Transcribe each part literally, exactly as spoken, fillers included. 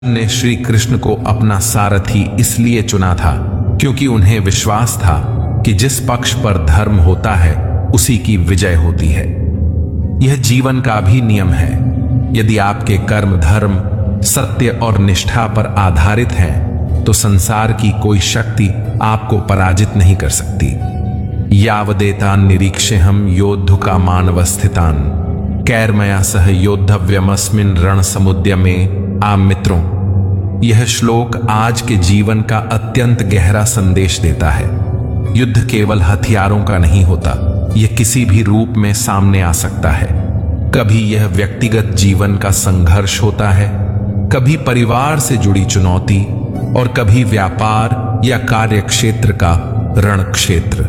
ने श्री कृष्ण को अपना सारथी इसलिए चुना था क्योंकि उन्हें विश्वास था कि जिस पक्ष पर धर्म होता है उसी की विजय होती है। यह जीवन का भी नियम है। यदि आपके कर्म धर्म सत्य और निष्ठा पर आधारित हैं तो संसार की कोई शक्ति आपको पराजित नहीं कर सकती। यावदेतान निरीक्षेहम योद्धु का मानवस्थितान कैरमया सह योद्धव्यमस्मिन रण समुद्य में। आम मित्रों, यह श्लोक आज के जीवन का अत्यंत गहरा संदेश देता है। युद्ध केवल हथियारों का नहीं होता, यह किसी भी रूप में सामने आ सकता है। कभी यह व्यक्तिगत जीवन का संघर्ष होता है, कभी परिवार से जुड़ी चुनौती और कभी व्यापार या कार्य क्षेत्र का रण क्षेत्र।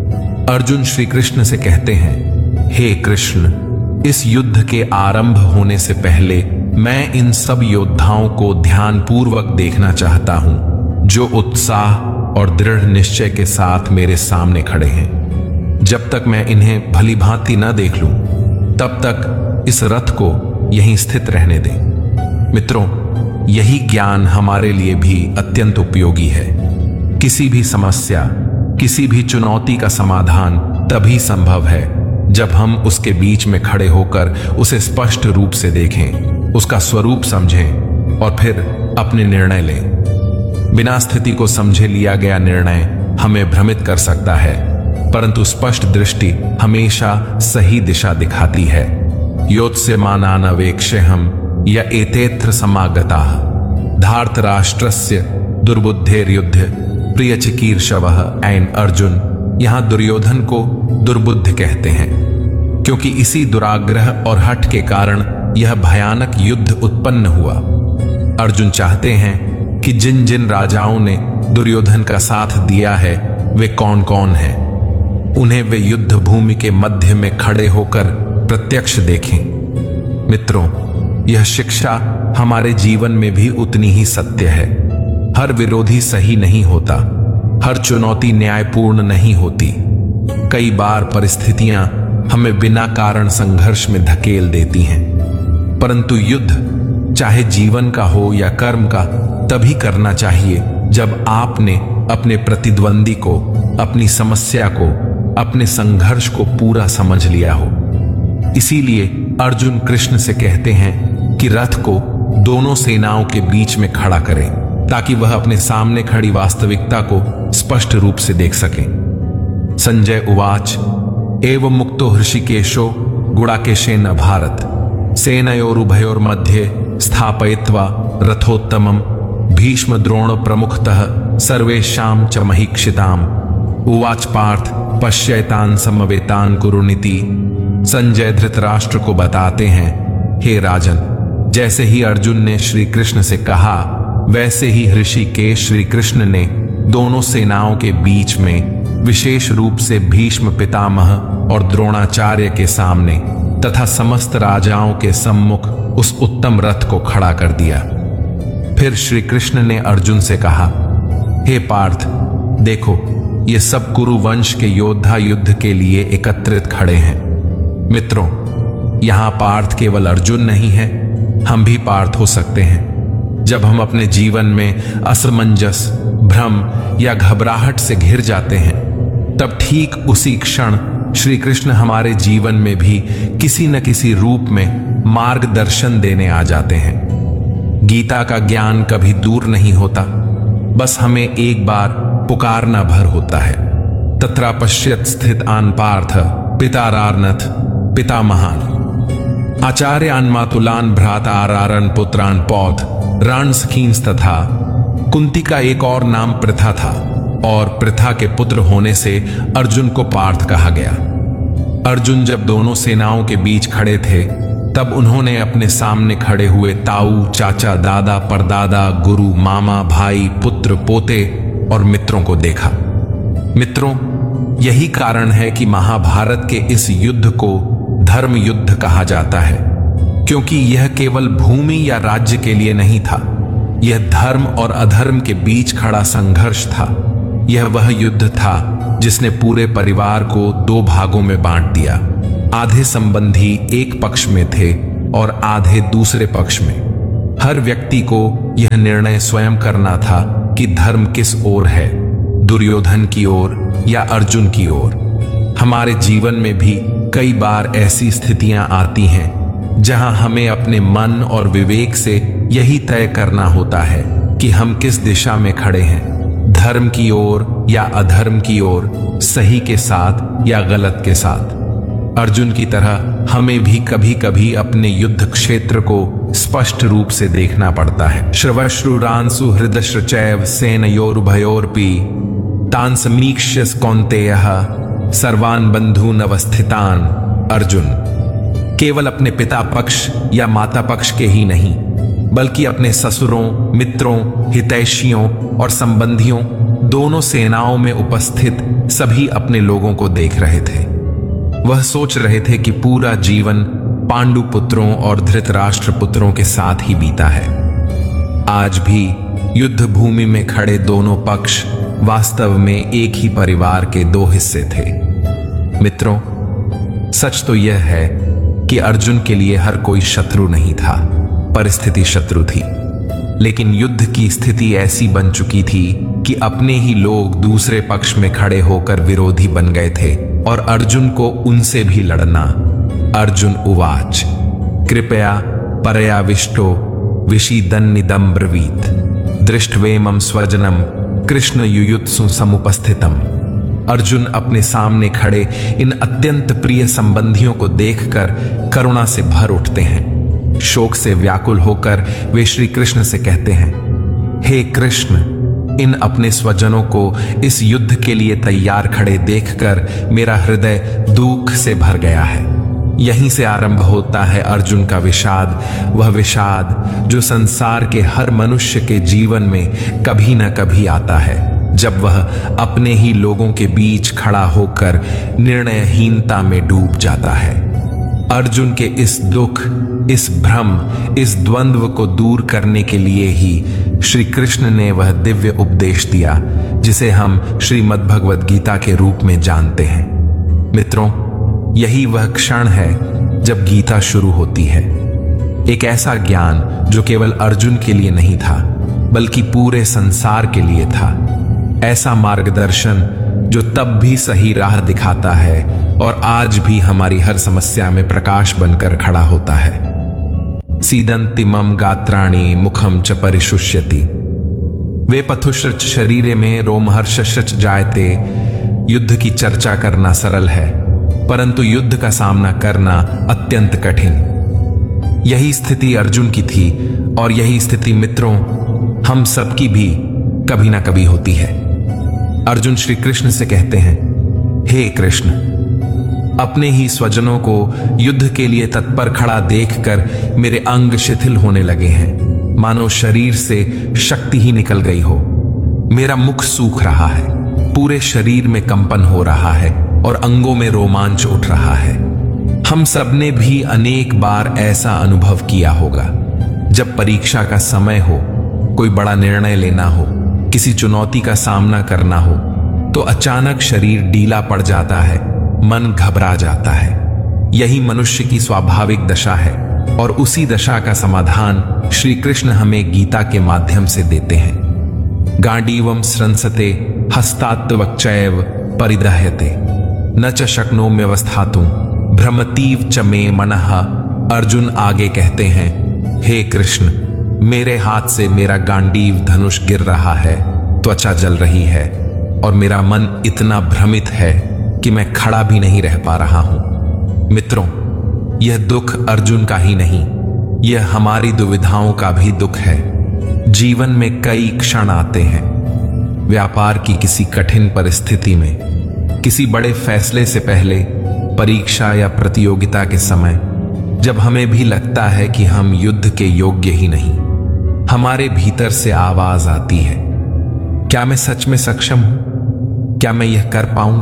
अर्जुन श्री कृष्ण से कहते हैं, हे कृष्ण, इस युद्ध के आरंभ होने से पहले मैं इन सब योद्धाओं को ध्यानपूर्वक देखना चाहता हूं जो उत्साह और दृढ़ निश्चय के साथ मेरे सामने खड़े हैं। जब तक मैं इन्हें भली भांति न देख लूं तब तक इस रथ को यहीं स्थित रहने दें। मित्रों, यही ज्ञान हमारे लिए भी अत्यंत उपयोगी है। किसी भी समस्या, किसी भी चुनौती का समाधान तभी संभव है जब हम उसके बीच में खड़े होकर उसे स्पष्ट रूप से देखें, उसका स्वरूप समझें और फिर अपने निर्णय लें। बिना स्थिति को समझे लिया गया निर्णय हमें भ्रमित कर सकता है, परंतु स्पष्ट दृष्टि हमेशा सही दिशा दिखाती है। योत्स्य मानानवेक्षेहम या एतेत्र समागताः धार्तराष्ट्रस्य दुर्बुद्धेर्युद्ध प्रिय चिकीर्षवः। एन अर्जुन, यहां दुर्योधन को दुर्बुद्ध कहते हैं क्योंकि इसी दुराग्रह और हठ के कारण यह भयानक युद्ध उत्पन्न हुआ। अर्जुन चाहते हैं कि जिन जिन राजाओं ने दुर्योधन का साथ दिया है वे कौन कौन हैं, उन्हें वे युद्ध भूमि के मध्य में खड़े होकर प्रत्यक्ष देखें। मित्रों, यह शिक्षा हमारे जीवन में भी उतनी ही सत्य है। हर विरोधी सही नहीं होता, हर चुनौती न्यायपूर्ण नहीं होती। कई बार परिस्थितियां हमें बिना कारण संघर्ष में धकेल देती हैं, परंतु युद्ध चाहे जीवन का हो या कर्म का तभी करना चाहिए जब आपने अपने प्रतिद्वंदी को, अपनी समस्या को, अपने संघर्ष को पूरा समझ लिया हो। इसीलिए अर्जुन कृष्ण से कहते हैं कि रथ को दोनों सेनाओं के बीच में खड़ा करें ताकि वह अपने सामने खड़ी वास्तविकता को स्पष्ट रूप से देख सकें। संजय उवाच एवं मुक्तो हृषिकेशो गुडाकेशेन भारत सेनयोरुभयोर्मध्ये स्थापयित्वा रथोत्तमं भीष्म द्रोण प्रमुखतः सर्वेषां च महीक्षिताम्। उवाच पार्थ पश्यैतान् समवेतान् कुरुनीति। संजय धृतराष्ट्र को बताते हैं, हे राजन, जैसे ही अर्जुन ने श्री कृष्ण से कहा वैसे ही ऋषिकेश श्री कृष्ण ने दोनों सेनाओं के बीच में विशेष रूप से भीष्म पितामह और द्रोणाचार्य के सामने तथा समस्त राजाओं के सम्मुख उस उत्तम रथ को खड़ा कर दिया। फिर श्री कृष्ण ने अर्जुन से कहा, हे पार्थ, देखो ये सब कुरु वंश के योद्धा युद्ध के लिए एकत्रित खड़े हैं। मित्रों, यहां पार्थ केवल अर्जुन नहीं है, हम भी पार्थ हो सकते हैं। जब हम अपने जीवन में असमंजस, भ्रम या घबराहट से घिर जाते हैं तब ठीक उसी क्षण श्री कृष्ण हमारे जीवन में भी किसी न किसी रूप में मार्गदर्शन देने आ जाते हैं। गीता का ज्ञान कभी दूर नहीं होता, बस हमें एक बार पुकारना भर होता है। तत्रा पश्यत स्थित आन पार्थ पितारार्नथ पिता महान आचार्यान मातुलान भ्राता आरारन पुत्रान पौध रान सखींस तथा। कुंती का एक और नाम प्रथा था और प्रथा के पुत्र होने से अर्जुन को पार्थ कहा गया। अर्जुन जब दोनों सेनाओं के बीच खड़े थे तब उन्होंने अपने सामने खड़े हुए ताऊ, चाचा, दादा, परदादा, गुरु, मामा, भाई, पुत्र, पोते और मित्रों को देखा। मित्रों, यही कारण है कि महाभारत के इस युद्ध को धर्म युद्ध कहा जाता है, क्योंकि यह केवल भूमि या राज्य के लिए नहीं था, यह धर्म और अधर्म के बीच खड़ा संघर्ष था। यह वह युद्ध था जिसने पूरे परिवार को दो भागों में बांट दिया। आधे संबंधी एक पक्ष में थे और आधे दूसरे पक्ष में। हर व्यक्ति को यह निर्णय स्वयं करना था कि धर्म किस ओर है, दुर्योधन की ओर या अर्जुन की ओर। हमारे जीवन में भी कई बार ऐसी स्थितियां आती हैं जहां हमें अपने मन और विवेक से यही तय करना होता है कि हम किस दिशा में खड़े हैं, धर्म की ओर या अधर्म की ओर, सही के साथ या गलत के साथ। अर्जुन की तरह हमें भी कभी कभी अपने युद्ध क्षेत्र को स्पष्ट रूप से देखना पड़ता है। श्रवश्रुरांसु हृदयश्चैव सेनयोरुभयोरपि तान् समीक्ष्य कौन्तेयः सर्वान् बंधून् अवस्थितान्। अर्जुन केवल अपने पिता पक्ष या माता पक्ष के ही नहीं, बल्कि अपने ससुरों, मित्रों, हितैषियों और संबंधियों दोनों सेनाओं में उपस्थित सभी अपने लोगों को देख रहे थे। वह सोच रहे थे कि पूरा जीवन पांडु पुत्रों और धृतराष्ट्र पुत्रों के साथ ही बीता है। आज भी युद्ध भूमि में खड़े दोनों पक्ष वास्तव में एक ही परिवार के दो हिस्से थे। मित्रों, सच तो यह है कि अर्जुन के लिए हर कोई शत्रु नहीं था, परिस्थिति शत्रु थी। लेकिन युद्ध की स्थिति ऐसी बन चुकी थी कि अपने ही लोग दूसरे पक्ष में खड़े होकर विरोधी बन गए थे और अर्जुन को उनसे भी लड़ना। अर्जुन उवाच कृपया परयाविष्टो विषीदन्निदं ब्रवीत दृष्ट्वेमं स्वजनम कृष्ण युयुत्सु समुपस्थितम। अर्जुन अपने सामने खड़े इन अत्यंत प्रिय संबंधियों को देखकर करुणा से भर उठते हैं। शोक से व्याकुल होकर वे श्री कृष्ण से कहते हैं, हे कृष्ण, इन अपने स्वजनों को इस युद्ध के लिए तैयार खड़े देखकर मेरा हृदय दुख से भर गया है। यहीं से आरंभ होता है अर्जुन का विषाद, वह विषाद जो संसार के हर मनुष्य के जीवन में कभी न कभी आता है, जब वह अपने ही लोगों के बीच खड़ा होकर निर्णयहीनता में डूब जाता है। अर्जुन के इस दुख, इस भ्रम, इस द्वंद्व को दूर करने के लिए ही श्री कृष्ण ने वह दिव्य उपदेश दिया जिसे हम श्रीमद् भगवद गीता के रूप में जानते हैं। मित्रों, यही वह क्षण है जब गीता शुरू होती है। एक ऐसा ज्ञान जो केवल अर्जुन के लिए नहीं था, बल्कि पूरे संसार के लिए था। ऐसा मार्गदर्शन जो तब भी सही राह दिखाता है और आज भी हमारी हर समस्या में प्रकाश बनकर खड़ा होता है। सीदन्ति मम गात्राणि मुखम च परिशुष्यति वे पथुश्रच शरीरे में रोमहर्षश्च जायते। युद्ध की चर्चा करना सरल है, परंतु युद्ध का सामना करना अत्यंत कठिन। यही स्थिति अर्जुन की थी और यही स्थिति मित्रों हम सबकी भी कभी ना कभी होती है। अर्जुन श्री कृष्ण से कहते हैं, हे कृष्ण, अपने ही स्वजनों को युद्ध के लिए तत्पर खड़ा देखकर मेरे अंग शिथिल होने लगे हैं, मानो शरीर से शक्ति ही निकल गई हो। मेरा मुख सूख रहा है, पूरे शरीर में कंपन हो रहा है और अंगों में रोमांच उठ रहा है। हम सबने भी अनेक बार ऐसा अनुभव किया होगा। जब परीक्षा का समय हो, कोई बड़ा निर्णय लेना हो, किसी चुनौती का सामना करना हो, तो अचानक शरीर ढीला पड़ जाता है, मन घबरा जाता है। यही मनुष्य की स्वाभाविक दशा है और उसी दशा का समाधान श्री कृष्ण हमें गीता के माध्यम से देते हैं। गांडीवम स्रंसते हस्तात्वक्चैव परिदह्यते न च शक्नोम्यवस्थातुं भ्रमतीव च मे मनः। अर्जुन आगे कहते हैं, हे कृष्ण, मेरे हाथ से मेरा गांडीव धनुष गिर रहा है, त्वचा जल रही है और मेरा मन इतना भ्रमित है कि मैं खड़ा भी नहीं रह पा रहा हूं। मित्रों, यह दुख अर्जुन का ही नहीं, यह हमारी दुविधाओं का भी दुख है। जीवन में कई क्षण आते हैं, व्यापार की किसी कठिन परिस्थिति में, किसी बड़े फैसले से पहले, परीक्षा या प्रतियोगिता के समय, जब हमें भी लगता है कि हम युद्ध के योग्य ही नहीं। हमारे भीतर से आवाज आती है, क्या मैं सच में सक्षम हूं? क्या मैं यह कर पाऊंगा?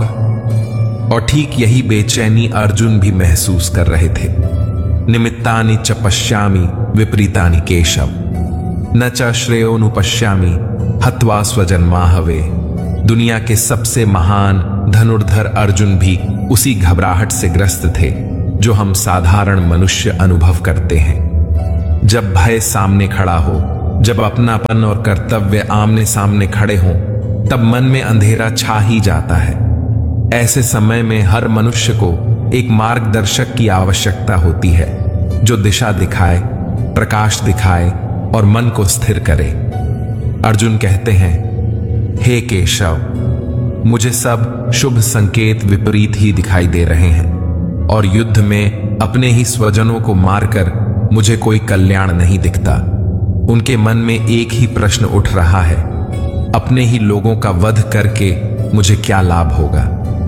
और ठीक यही बेचैनी अर्जुन भी महसूस कर रहे थे। निमित्तानि च पश्यामि विपरीतानि केशव न च श्रेयोनुपश्यामि हत्वा स्वजन्माहवे। दुनिया के सबसे महान धनुर्धर अर्जुन भी उसी घबराहट से ग्रस्त थे जो हम साधारण मनुष्य अनुभव करते हैं। जब भय सामने खड़ा हो, जब अपनापन और कर्तव्य आमने सामने खड़े हों, तब मन में अंधेरा छा ही जाता है। ऐसे समय में हर मनुष्य को एक मार्गदर्शक की आवश्यकता होती है, जो दिशा दिखाए, प्रकाश दिखाए और मन को स्थिर करे। अर्जुन कहते हैं, हे केशव, मुझे सब शुभ संकेत विपरीत ही दिखाई दे रहे हैं और युद्ध में अपने ही स्वजनों को मारकर मुझे कोई कल्याण नहीं दिखता। उनके मन में एक ही प्रश्न उठ रहा है, अपने ही लोगों का वध करके मुझे क्या लाभ होगा?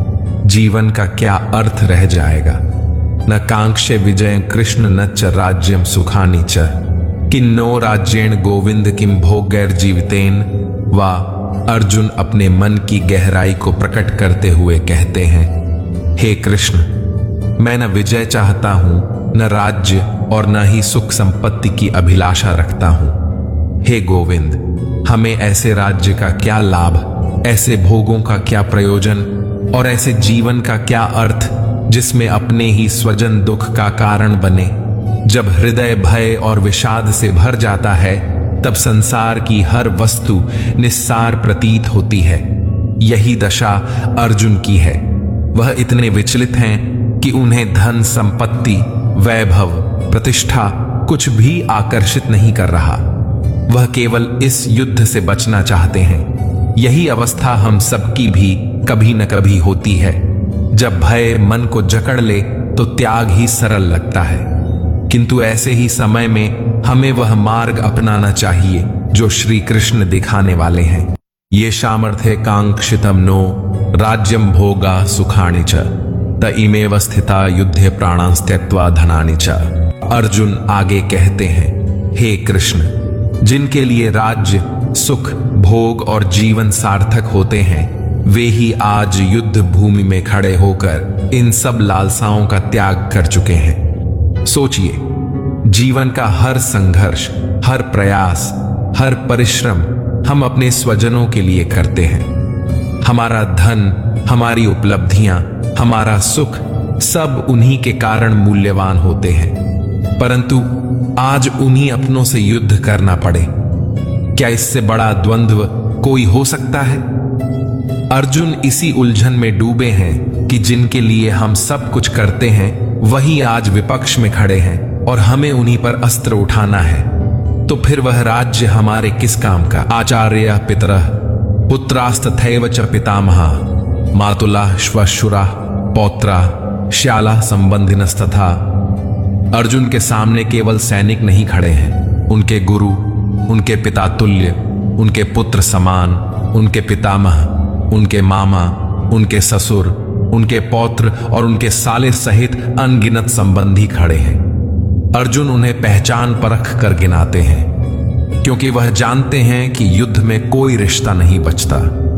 जीवन का क्या अर्थ रह जाएगा? न कांक्षे विजय कृष्ण न च राज्यम सुखानि च किन्नो राज्येण गोविंद किम भोगैर जीवितेन। वा अर्जुन अपने मन की गहराई को प्रकट करते हुए कहते हैं, हे कृष्ण, मैं न विजय चाहता हूं, न राज्य और न ही सुख संपत्ति की अभिलाषा रखता हूं। हे गोविंद, हमें ऐसे राज्य का क्या लाभ, ऐसे भोगों का क्या प्रयोजन और ऐसे जीवन का क्या अर्थ जिसमें अपने ही स्वजन दुख का कारण बने। जब हृदय भय और विषाद से भर जाता है, तब संसार की हर वस्तु निस्सार प्रतीत होती है। यही दशा अर्जुन की है। वह इतने विचलित हैं कि उन्हें धन संपत्ति, वैभव, प्रतिष्ठा कुछ भी आकर्षित नहीं कर रहा। वह केवल इस युद्ध से बचना चाहते हैं। यही अवस्था हम सबकी भी कभी न कभी होती है। जब भय मन को जकड़ ले तो त्याग ही सरल लगता है, किंतु ऐसे ही समय में हमें वह मार्ग अपनाना चाहिए जो श्री कृष्ण दिखाने वाले हैं। ये सामर्थ्य कांक्षितम नो राज्यम भोगा सुखानि च त इमेव स्थिता युद्धे प्राणांस त्यक्त्वा धनानि च। अर्जुन आगे कहते हैं, हे कृष्ण, जिनके लिए राज्य, सुख, भोग और जीवन सार्थक होते हैं, वे ही आज युद्ध भूमि में खड़े होकर इन सब लालसाओं का त्याग कर चुके हैं। सोचिए, जीवन का हर संघर्ष, हर प्रयास, हर परिश्रम हम अपने स्वजनों के लिए करते हैं। हमारा धन, हमारी उपलब्धियां, हमारा सुख सब उन्हीं के कारण मूल्यवान होते हैं, परंतु आज उन्हीं अपनों से युद्ध करना पड़े, क्या इससे बड़ा द्वंद्व कोई हो सकता है? अर्जुन इसी उलझन में डूबे हैं कि जिनके लिए हम सब कुछ करते हैं वही आज विपक्ष में खड़े हैं और हमें उन्हीं पर अस्त्र उठाना है। तो फिर वह राज्य हमारे किस काम का? आचार्य पितरः पुत्रास्तथैव च पितामहा मातुला श्वशुरा पौत्रा श्याला संबंधिनस्तथा। अर्जुन के सामने केवल सैनिक नहीं खड़े हैं, उनके गुरु, उनके पिता तुल्य, उनके पुत्र समान, उनके पितामह, उनके मामा, उनके ससुर, उनके पौत्र और उनके साले सहित अनगिनत संबंधी खड़े हैं। अर्जुन उन्हें पहचान परख कर गिनाते हैं, क्योंकि वह जानते हैं कि युद्ध में कोई रिश्ता नहीं बचता।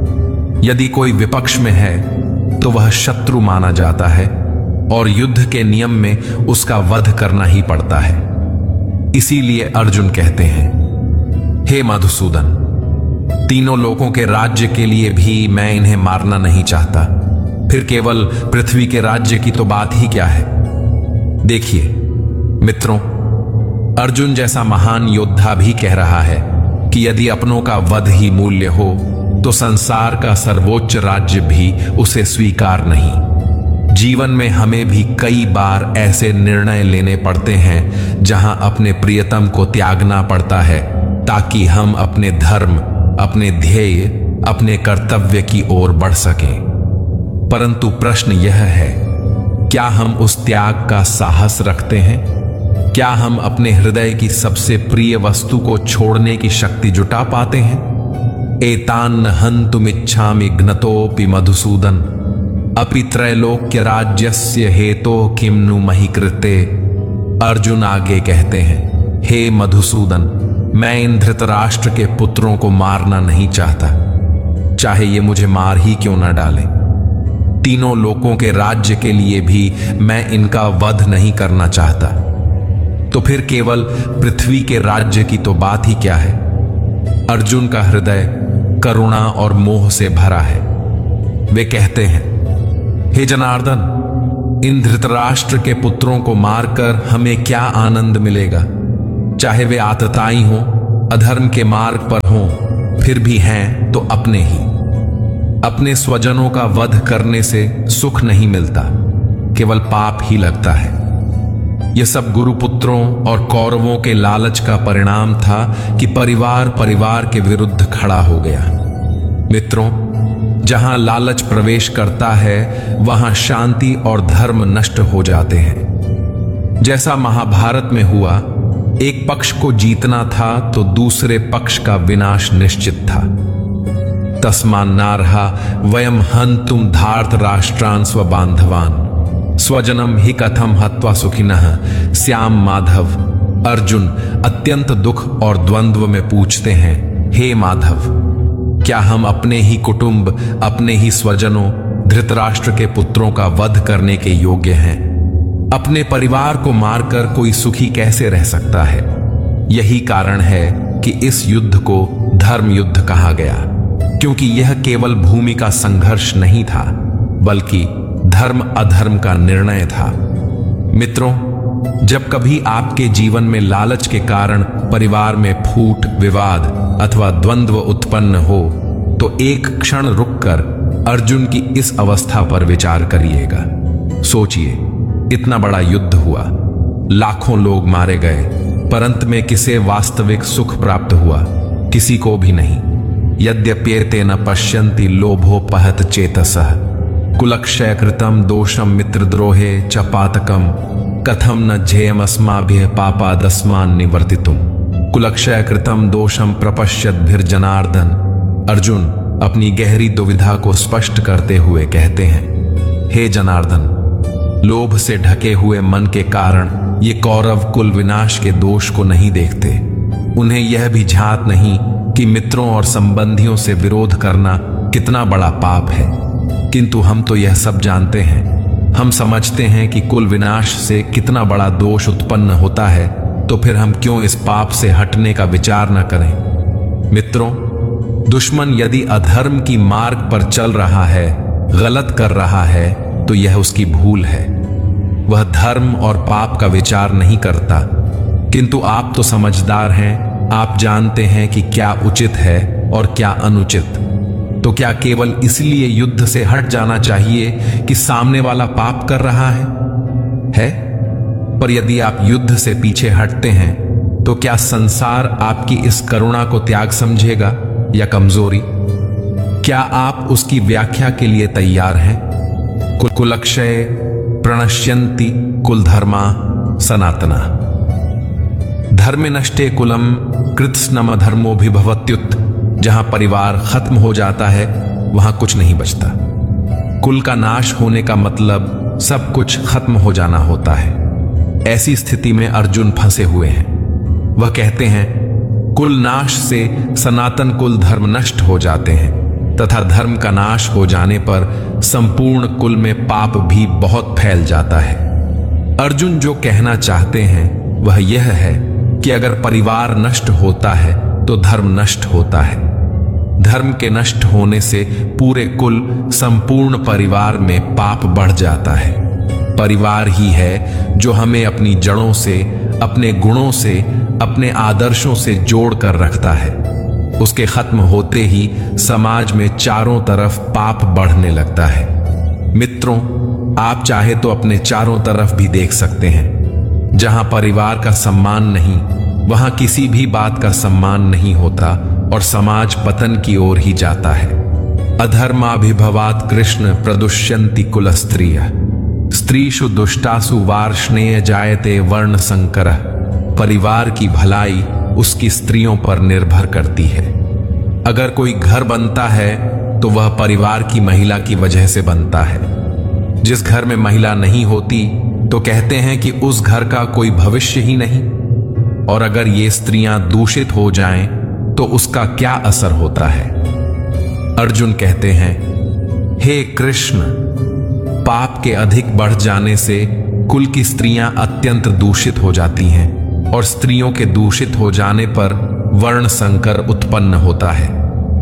यदि कोई विपक्ष में है तो वह शत्रु माना जाता है और युद्ध के नियम में उसका वध करना ही पड़ता है। इसीलिए अर्जुन कहते हैं, हे मधुसूदन, तीनों लोकों के राज्य के लिए भी मैं इन्हें मारना नहीं चाहता, फिर केवल पृथ्वी के राज्य की तो बात ही क्या है। देखिए मित्रों, अर्जुन जैसा महान योद्धा भी कह रहा है कि यदि अपनों का वध ही मूल्य हो तो संसार का सर्वोच्च राज्य भी उसे स्वीकार नहीं। जीवन में हमें भी कई बार ऐसे निर्णय लेने पड़ते हैं जहां अपने प्रियतम को त्यागना पड़ता है ताकि हम अपने धर्म, अपने ध्येय, अपने कर्तव्य की ओर बढ़ सकें। परंतु प्रश्न यह है, क्या हम उस त्याग का साहस रखते हैं? क्या हम अपने हृदय की सबसे प्रिय वस्तु को छोड़ने की शक्ति जुटा पाते हैं? एतान्न हन्तुमिच्छामि घ्नतोऽपि मधुसूदन अपि त्रैलोक्य राज्यस्य हेतो किम नु महि कृते। अर्जुन आगे कहते हैं, हे मधुसूदन, मैं इन धृतराष्ट्र के पुत्रों को मारना नहीं चाहता, चाहे ये मुझे मार ही क्यों न डाले। तीनों लोकों के राज्य के लिए भी मैं इनका वध नहीं करना चाहता, तो फिर केवल पृथ्वी के राज्य की तो बात ही क्या है। अर्जुन का हृदय करुणा और मोह से भरा है। वे कहते हैं, हे जनार्दन, इन धृतराष्ट्र के पुत्रों को मारकर हमें क्या आनंद मिलेगा? चाहे वे आतताई हों, अधर्म के मार्ग पर हों, फिर भी हैं तो अपने ही। अपने स्वजनों का वध करने से सुख नहीं मिलता, केवल पाप ही लगता है। यह सब गुरुपुत्रों और कौरवों के लालच का परिणाम था कि परिवार परिवार के विरुद्ध खड़ा हो गया। मित्रों, जहां लालच प्रवेश करता है वहां शांति और धर्म नष्ट हो जाते हैं। जैसा महाभारत में हुआ, एक पक्ष को जीतना था तो दूसरे पक्ष का विनाश निश्चित था। तस्मान् नार्हा वयम हन्तुम धार्त राष्ट्रान् स्वबान्धवान् स्वजनम ही कथम हत्वा सुखिनः श्याम माधव। अर्जुन अत्यंत दुख और द्वंद्व में पूछते हैं, हे माधव, क्या हम अपने ही कुटुंब, अपने ही स्वजनों, धृतराष्ट्र के पुत्रों का वध करने के योग्य हैं? अपने परिवार को मारकर कोई सुखी कैसे रह सकता है? यही कारण है कि इस युद्ध को धर्म युद्ध कहा गया, क्योंकि यह केवल भूमि का संघर्ष नहीं था, बल्कि धर्म अधर्म का निर्णय था। मित्रों, जब कभी आपके जीवन में लालच के कारण परिवार में फूट, विवाद अथवा द्वंद्व उत्पन्न हो, तो एक क्षण रुककर अर्जुन की इस अवस्था पर विचार करिएगा। सोचिए, इतना बड़ा युद्ध हुआ, लाखों लोग मारे गए, परंतु में किसे वास्तविक सुख प्राप्त हुआ? किसी को भी नहीं। यद्यप्येते न पश्यन्ति लोभोपहत चेतसः कुलक्षय कृतम दोषम मित्रद्रोहे च पातकम कथम न झेयमस्माभिः पापादस्मान् निवर्तितुम कुलक्षय कृतम दोषम प्रपश्यद्भिर्जनार्दन। अर्जुन अपनी गहरी दुविधा को स्पष्ट करते हुए कहते हैं, हे जनार्दन, लोभ से ढके हुए मन के कारण ये कौरव कुल विनाश के दोष को नहीं देखते। उन्हें यह भी झात नहीं कि मित्रों और संबंधियों से विरोध करना कितना बड़ा पाप है। किंतु हम तो यह सब जानते हैं। हम समझते हैं कि कुल विनाश से कितना बड़ा दोष उत्पन्न होता है, तो फिर हम क्यों इस पाप से हटने का विचार न करें? मित्रों, दुश्मन यदि अधर्म की मार्ग पर चल रहा है, गलत कर रहा है, तो यह उसकी भूल है। वह धर्म और पाप का विचार नहीं करता। किंतु आप तो समझदार हैं, आप जानते हैं कि क्या उचित है और क्या अनुचित। तो क्या केवल इसलिए युद्ध से हट जाना चाहिए कि सामने वाला पाप कर रहा है? है? पर यदि आप युद्ध से पीछे हटते हैं, तो क्या संसार आपकी इस करुणा को त्याग समझेगा या कमजोरी? क्या आप उसकी व्याख्या के लिए तैयार हैं? कुलक्षय प्रणश्यन्ति कुल धर्मा सनातना धर्मे नष्टे कुलम कृत्स्नम धर्मोभिभवत्युत। जहां परिवार खत्म हो जाता है, वहां कुछ नहीं बचता। कुल का नाश होने का मतलब सब कुछ खत्म हो जाना होता है। ऐसी स्थिति में अर्जुन फंसे हुए हैं। वह कहते हैं, कुल नाश से सनातन कुल धर्म नष्ट हो जाते हैं, तथा धर्म का नाश हो जाने पर संपूर्ण कुल में पाप भी बहुत फैल जाता है। अर्जुन जो कहना चाहते हैं वह यह है कि अगर परिवार नष्ट होता है तो धर्म नष्ट होता है। धर्म के नष्ट होने से पूरे कुल, संपूर्ण परिवार में पाप बढ़ जाता है। परिवार ही है जो हमें अपनी जड़ों से, अपने गुणों से, अपने आदर्शों से जोड़ कर रखता है। उसके खत्म होते ही समाज में चारों तरफ पाप बढ़ने लगता है। मित्रों, आप चाहे तो अपने चारों तरफ भी देख सकते हैं। जहां परिवार का सम्मान नहीं, वहां किसी भी बात का सम्मान नहीं होता और समाज पतन की ओर ही जाता है। अधर्माभिभवात् कृष्ण प्रदुष्यन्ति कुलस्त्रियः स्त्रीषु दुष्टासु वार्ष्णेय जायते वर्ण संकरः। परिवार की भलाई उसकी स्त्रियों पर निर्भर करती है। अगर कोई घर बनता है तो वह परिवार की महिला की वजह से बनता है। जिस घर में महिला नहीं होती तो कहते हैं कि उस घर का कोई भविष्य ही नहीं। और अगर ये स्त्रियां दूषित हो जाएं तो उसका क्या असर होता है? अर्जुन कहते हैं, हे कृष्ण, पाप के अधिक बढ़ जाने से कुल की स्त्रियां अत्यंत दूषित हो जाती हैं और स्त्रियों के दूषित हो जाने पर वर्ण संकर उत्पन्न होता है।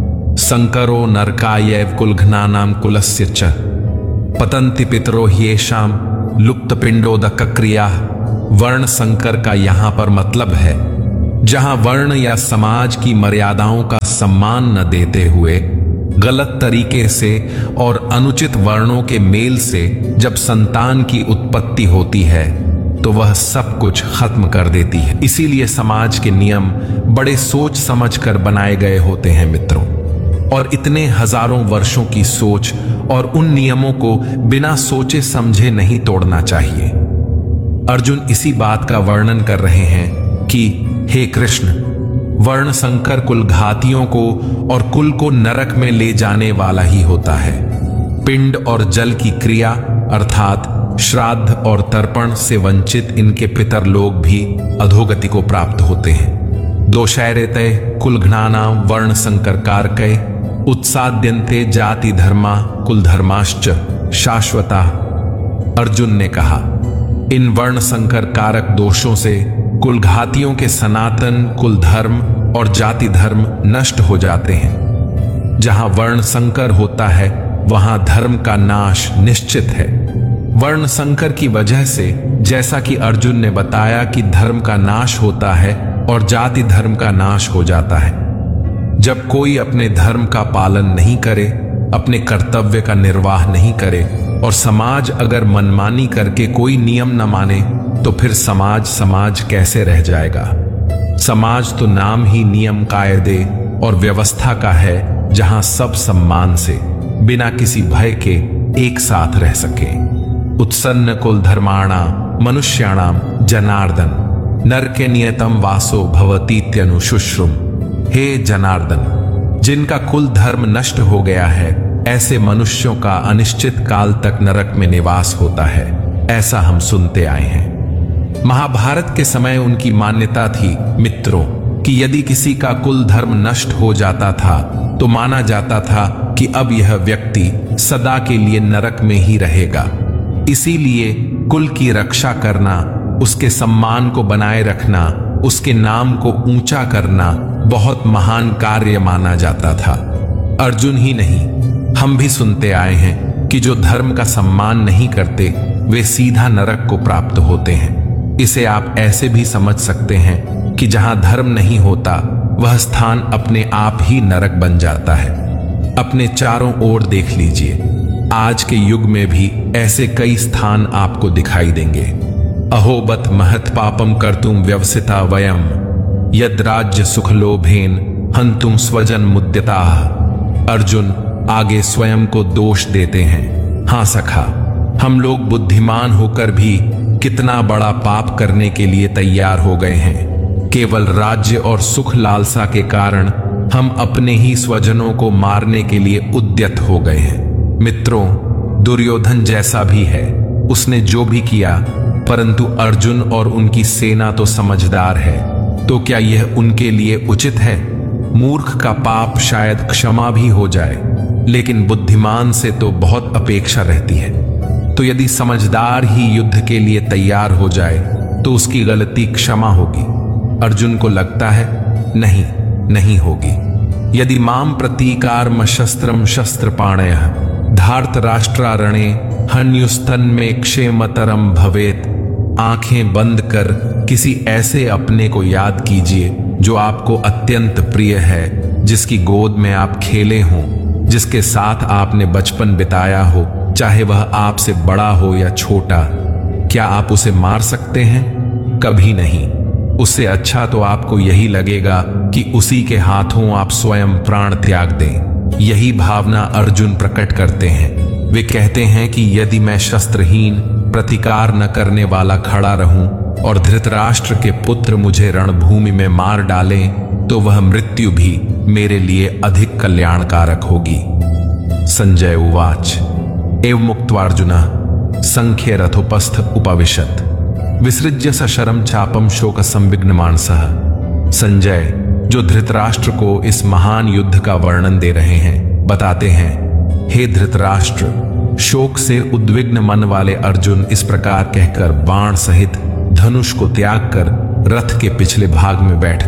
संकरो नरकायैव कुलघ्नानां कुलस्य च पतन्ति पितरो ह्येषां लुप्त पिंडोदक क्रिया। वर्ण संकर का यहां पर मतलब है जहां वर्ण या समाज की मर्यादाओं का सम्मान न देते हुए गलत तरीके से और अनुचित वर्णों के मेल से जब संतान की उत्पत्ति होती है तो वह सब कुछ खत्म कर देती है। इसीलिए समाज के नियम बड़े सोच समझ कर बनाए गए होते हैं मित्रों, और इतने हजारों वर्षों की सोच और उन नियमों को बिना सोचे समझे नहीं तोड़ना चाहिए। अर्जुन इसी बात का वर्णन कर रहे हैं कि हे कृष्ण, वर्ण संकर कुल घातियों को और कुल को नरक में ले जाने वाला ही होता है। पिंड और जल की क्रिया अर्थात श्राद्ध और तर्पण से वंचित इनके पितर लोग भी अधोगति को प्राप्त होते हैं। दोषैरेते कुल घ्नाना वर्ण संकर कारकय उत्साद्यन्ते जाति धर्मा कुल धर्माश्च शाश्वता। अर्जुन ने कहा, इन वर्ण संकर कारक दोषों से कुल घातियों के सनातन कुल धर्म और जाति धर्म नष्ट हो जाते हैं। जहां वर्ण संकर होता है वहां धर्म का नाश निश्चित है। वर्ण संकर की वजह से, जैसा कि अर्जुन ने बताया, कि धर्म का नाश होता है और जाति धर्म का नाश हो जाता है। जब कोई अपने धर्म का पालन नहीं करे, अपने कर्तव्य का निर्वाह नहीं करे और समाज अगर मनमानी करके कोई नियम न माने तो फिर समाज समाज कैसे रह जाएगा। समाज तो नाम ही नियम कायदे और व्यवस्था का है, जहां सब सम्मान से बिना किसी भय के एक साथ रह सके। उत्सन्न कुल धर्माणा मनुष्याणाम जनार्दन नरके नियतम वासो भवतीत्यनुशुश्रुम। हे जनार्दन, जिनका कुल धर्म नष्ट हो गया है ऐसे मनुष्यों का अनिश्चित काल तक नरक में निवास होता है, ऐसा हम सुनते आए हैं। महाभारत के समय उनकी मान्यता थी मित्रों कि यदि किसी का कुल धर्म नष्ट हो जाता था तो माना जाता था कि अब यह व्यक्ति सदा के लिए नरक में ही रहेगा। इसीलिए कुल की रक्षा करना, उसके सम्मान को बनाए रखना, उसके नाम को ऊंचा करना बहुत महान कार्य माना जाता था। अर्जुन ही नहीं, हम भी सुनते आए हैं कि जो धर्म का सम्मान नहीं करते वे सीधा नरक को प्राप्त होते हैं। इसे आप ऐसे भी समझ सकते हैं कि जहां धर्म नहीं होता वह स्थान अपने आप ही नरक बन जाता है। अपने चारों ओर देख लीजिए, आज के युग में भी ऐसे कई स्थान आपको दिखाई देंगे। अहोबत महत पापम कर्तुम व्यवसिता वयम यद राज्य सुख लोभेन हंतुम स्वजन मुद्यताः। अर्जुन आगे स्वयं को दोष देते हैं, हाँ सखा, हम लोग बुद्धिमान होकर भी कितना बड़ा पाप करने के लिए तैयार हो गए हैं। केवल राज्य और सुख लालसा के कारण हम अपने ही स्वजनों को मारने के लिए उद्यत हो गए हैं। मित्रों, दुर्योधन जैसा भी है, उसने जो भी किया, परंतु अर्जुन और उनकी सेना तो समझदार है, तो क्या यह उनके लिए उचित है? मूर्ख का पाप शायद क्षमा भी हो जाए, लेकिन बुद्धिमान से तो बहुत अपेक्षा रहती है। तो यदि समझदार ही युद्ध के लिए तैयार हो जाए तो उसकी गलती क्षमा होगी। अर्जुन को लगता है नहीं, नहीं होगी। यदि माम प्रतीकारम शस्त्रम शस्त्र पाणयः धार्त राष्ट्रारणे हन्युस्तन में क्षेमतरम भवेत। आंखें बंद कर किसी ऐसे अपने को याद कीजिए जो आपको अत्यंत प्रिय है, जिसकी गोद में आप खेले हों, जिसके साथ आपने बचपन बिताया हो, चाहे वह आपसे बड़ा हो या छोटा। क्या आप उसे मार सकते हैं? कभी नहीं। उससे अच्छा तो आपको यही लगेगा कि उसी के हाथों आप स्वयं प्राण त्याग दें। यही भावना अर्जुन प्रकट करते हैं। वे कहते हैं कि यदि मैं शस्त्रहीन प्रतिकार न करने वाला खड़ा रहूं और धृतराष्ट्र के पुत्र मुझे रणभूमि में मार डालें तो वह मृत्यु भी मेरे लिए अधिक कल्याणकारक होगी। संजय उवाच एवं मुक्त्वार्जुनः संख्ये रथोपस्थ उपविशत् विसृज्य सशरम चापम शोक संविघ्न मानसः। संजय, जो धृतराष्ट्र को इस महान युद्ध का वर्णन दे रहे हैं, बताते हैं, हे धृतराष्ट्र, शोक से उद्विग्न मन वाले अर्जुन इस प्रकार कहकर बाण सहित धनुष को त्याग कर रथ के पिछले भाग में बैठ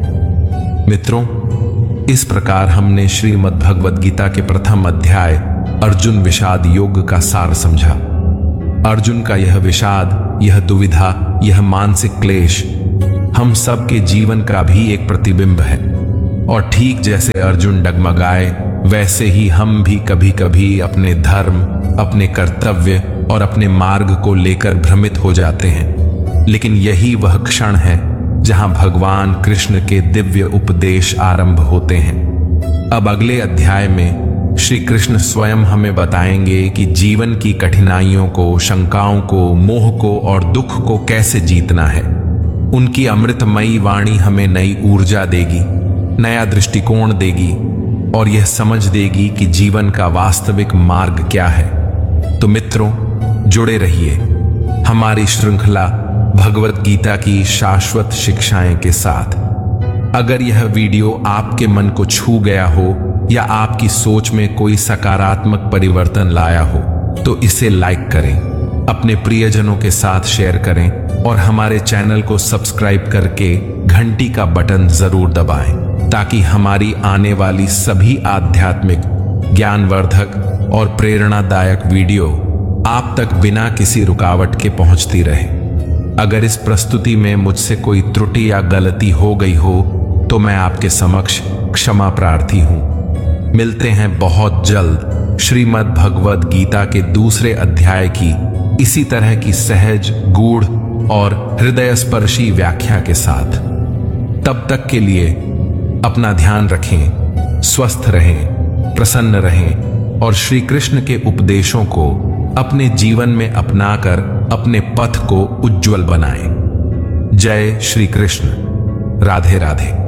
गए। मित्रों, इस प्रकार हमने श्रीमद् भगवद गीता के प्रथम अध्याय अर्जुन विषाद योग का सार समझा। अर्जुन का यह विषाद, यह दुविधा, यह मानसिक क्लेश हम सब के जीवन का भी एक प्रतिबिंब है। और ठीक जैसे अर्जुन डगमगाए, वैसे ही हम भी कभी कभी अपने धर्म, अपने कर्तव्य और अपने मार्ग को लेकर भ्रमित हो जाते हैं। लेकिन यही वह क्षण है जहां भगवान कृष्ण के दिव्य उपदेश आरंभ होते हैं। अब अगले अध्याय में श्री कृष्ण स्वयं हमें बताएंगे कि जीवन की कठिनाइयों को, शंकाओं को, मोह को और दुख को कैसे जीतना है। उनकी अमृतमयी वाणी हमें नई ऊर्जा देगी, नया दृष्टिकोण देगी और यह समझ देगी कि जीवन का वास्तविक मार्ग क्या है। तो मित्रों, जुड़े रहिए हमारी श्रृंखला भगवत गीता की शाश्वत शिक्षाएं के साथ। अगर यह वीडियो आपके मन को छू गया हो या आपकी सोच में कोई सकारात्मक परिवर्तन लाया हो तो इसे लाइक करें, अपने प्रियजनों के साथ शेयर करें और हमारे चैनल को सब्सक्राइब करके घंटी का बटन जरूर दबाएं, ताकि हमारी आने वाली सभी आध्यात्मिक, ज्ञानवर्धक और प्रेरणादायक वीडियो आप तक बिना किसी रुकावट के पहुंचती रहे। अगर इस प्रस्तुति में मुझसे कोई त्रुटि या गलती हो गई हो तो मैं आपके समक्ष क्षमा प्रार्थी हूं। मिलते हैं बहुत जल्द श्रीमद् भगवद गीता के दूसरे अध्याय की इसी तरह की सहज, गूढ़ और हृदयस्पर्शी व्याख्या के साथ। तब तक के लिए अपना ध्यान रखें, स्वस्थ रहें, प्रसन्न रहें और श्री कृष्ण के उपदेशों को अपने जीवन में अपनाकर अपने पथ को उज्जवल बनाएं। जय श्री कृष्ण। राधे राधे।